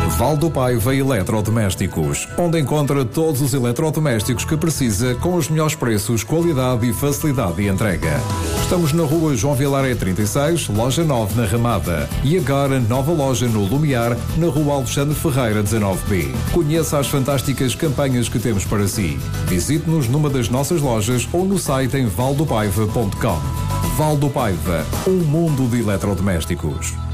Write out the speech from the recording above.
Val do Paiva Eletrodomésticos, onde encontra todos os eletrodomésticos que precisa com os melhores preços, qualidade e facilidade de entrega. Estamos na rua João Vilaré 36, loja 9 na Ramada. E agora nova loja no Lumiar, na rua Alexandre Ferreira 19B. Conheça as fantásticas campanhas que temos para si. Visite-nos numa das nossas lojas ou no site em valdopaiva.com. Val do Paiva, um mundo de eletrodomésticos.